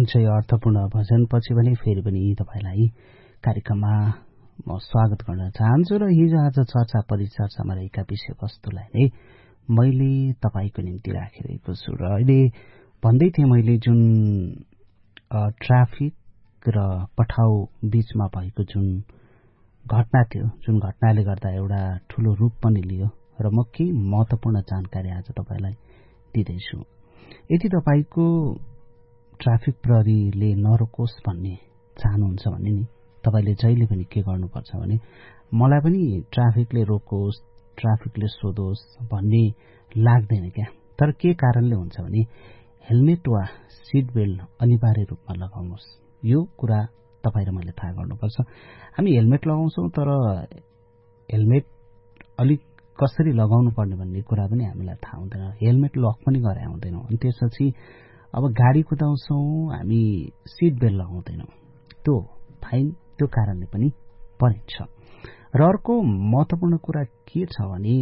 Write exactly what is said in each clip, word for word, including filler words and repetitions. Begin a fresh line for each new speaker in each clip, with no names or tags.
हुन्छ यो अर्थपूर्ण भजनपछि पनि फेरि पनि तपाईलाई कार्यक्रममा म स्वागत गर्न चाहन्छु र हिजो आज चर्चा परिचर्चामा रहेका विषयवस्तुलाई नै मैले तपाईको निम्ति राखिरहेको छु र अहिले भन्दै थिएँ मैले जुन ट्राफिक र पठाउ बीचमा भएको जुन घटना थियो जुन घटनाले गर्दा एउटा ठूलो रूप पनि लियो र म केही महत्त्वपूर्ण जानकारी आज तपाईलाई दिँदैछु। यदि तपाईको ट्राफिक प्रहरीले नरोकोस् भन्ने चाहनुहुन्छ भने नि तपाईले जहिले पनि के गर्नुपर्छ भने मलाई पनि ट्राफिकले रोकोस् ट्राफिकले सोधोस् भन्ने लाग्दैन क्या। तर के कारणले हुन्छ भने हेलमेट वा सीट बेल्ट अनिवार्य रूपमा लगाउनुहोस्। यो कुरा तपाई र मैले थाहा गर्नुपर्छ। हामी हेलमेट लगाउँछौं तर हेलमेट अलिक कसरी लगाउनु पर्ने भन्ने कुरा पनि हामीलाई थाहा हुँदैन। हेलमेट लक पनि गरे हुँदैनौं अनि त्यसपछि अब गाडी कुदाउँछौं हामी सीट बेल्ट लगाउँदैनौं त्यो फाइन त्यो कारणले पनि परिन्छ। र अर्को महत्त्वपूर्ण कुरा के छ भने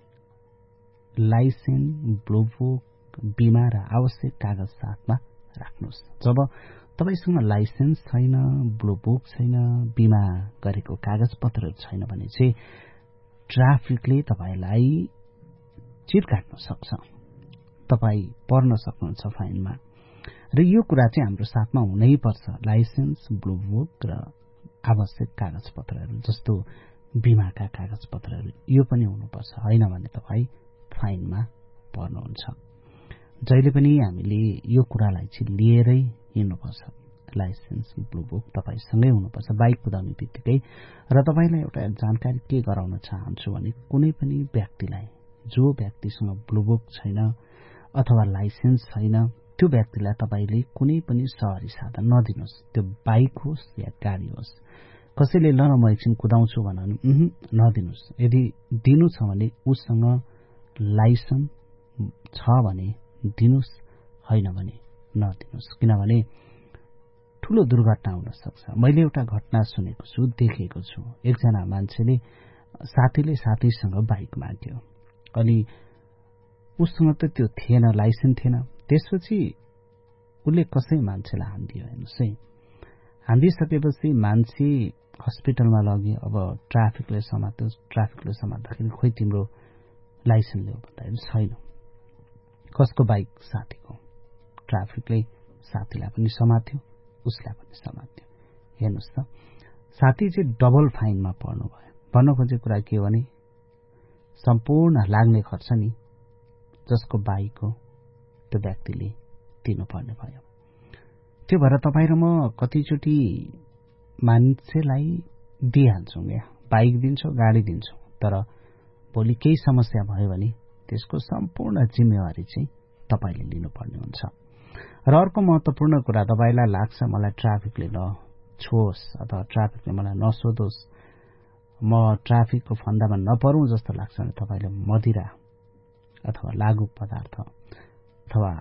लाइसेन्स ब्लू बुक बीमा र आवश्यक कागज साथमा राख्नुहोस्। जब तपाईसँग लाइसेन्स छैन ब्लू बुक छैन बीमा गरेको कागज पत्रहरू छैन भने चाहिँ ट्राफिकले तपाईलाई चिट काट्न सक्छ तपाई पर्न सक्नुहुन्छ फाइनमा र यो कुरा चाहिँ हाम्रो साथमा हुनै पर्छ। लाइसेन्स ब्लू बुक र आवश्यक कागज पत्रहरू जस्तो बीमाका कागज पत्रहरू यो पनि हुनुपर्छ हैन भने तपाई फाइनमा पर्नुहुन्छ। जहिले पनि हामीले यो कुरालाई चाहिँ लिएरै हिँड्नुपर्छ। लाइसेन्स ब्लू बुक तपाईसँगै हुनुपर्छ बाइक कुदाउने बित्तिकै। र तपाईलाई एउटा जानकारी के गराउन चाहन्छु भने कुनै पनि व्यक्तिलाई जो व्यक्तिसँग ब्लू बुक छैन अथवा लाइसेन्स छैन त्यो व्यक्तिलाई तपाईले कुनै पनि सवारी साधन नदिनुस्। त्यो बाइक होस् या गाडी होस्। कसैले ल म एकछिन कुदाउँछु भन्नु उहु नदिनुस्। यदि दिनु छ भने उसँग लाइसेन्स छ भने दिनुस् हैन भने नदिनुस् किनभने ठूलो दुर्घटना हुन सक्छ। मैले एउटा घटना सुनेको छु देखेको छु। एकजना मान्छेले साथीले साथीसँग बाइक माग्यो अनि उसँग त त्यो थिएन लाइसेन्स थिएन। त्यसपछि उले कसै मान्छेलाई हान्दियो हेर्नुस् है। हान्दिसकेपछि मान्छे हस्पिटलमा लग्यो। अब ट्राफिकले समात्यो ट्राफिकले समात्दाखेरि खोइ तिम्रो लाइसेन्स ल्याऊ भन्दाखेरि छैन। कसको बाइक साथीको। ट्राफिकले साथीलाई पनि समात्यो उसलाई पनि समात्यो। हेर्नुस् त साथी चाहिँ डबल फाइनमा पर्नु भयो। भन्न खोजेको कुरा के हो भने सम्पूर्ण लाग्ने खर्च नि जसको बाइक हो त्यो व्यक्तिले दिनुपर्ने भयो। त्यो भएर तपाई र म कतिचोटि मान्छेलाई दिइहाल्छौं क्या बाइक दिन्छौं गाडी दिन्छौं तर भोलि केही समस्या भयो भने त्यसको सम्पूर्ण जिम्मेवारी चाहिँ तपाईले लिनुपर्ने हुन्छ। र अर्को महत्त्वपूर्ण कुरा तपाईलाई लाग्छ मलाई ट्राफिकले नछोस् अथवा ट्राफिकले मलाई नसोधोस् म ट्राफिकको फन्दामा नपरौं जस्तो लाग्छ भने तपाईले मदिरा अथवा लागु पदार्थ अथवा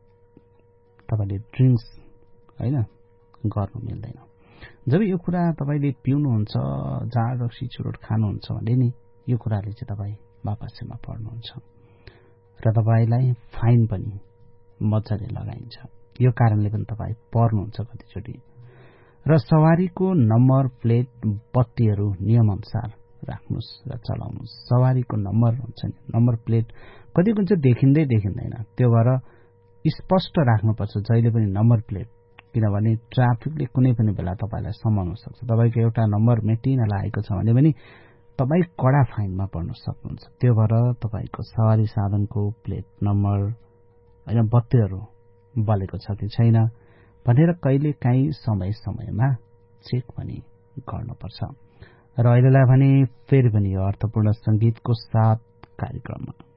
तपाईले ड्रिंक्स हैन गर्नु मिल्दैन। जब यो कुरा तपाईले पिउनुहुन्छ जाँड रक्सी चुरोट खानुहुन्छ भने नि यो कुराले चाहिँ तपाई वापसमा पर्नुहुन्छ र तपाईलाई फाइन पनि मज्जाले लगाइन्छ। यो कारणले पनि तपाई पर्नुहुन्छ कतिचोटि। र सवारीको नम्बर प्लेट बत्तीहरू नियम अनुसार राख्नुस् र चलाउनुस्। सवारीको नम्बर हुन्छ नि नम्बर प्लेट कति कुन चाहिँ देखिँदै देखिँदैन त्यो भएर स्पष्ट राख्नुपर्छ जहिले पनि नम्बर प्लेट किनभने ट्राफिकले कुनै पनि बेला तपाईलाई समाउन सक्छ। तपाईको एउटा नम्बर मेटिन लागेको छ भने पनि तपाई कडा फाइनमा पर्न सक्नुहुन्छ। त्यो भएर तपाईको सवारी साधनको प्लेट नम्बर हैन बत्तीहरू बलेको छ कि छैन भनेर कहिले काहीँ समय समयमा चेक पनि गर्नुपर्छ। र अहिलेलाई भने फेरि पनि यो अर्थपूर्ण संगीतको साथ कार्यक्रममा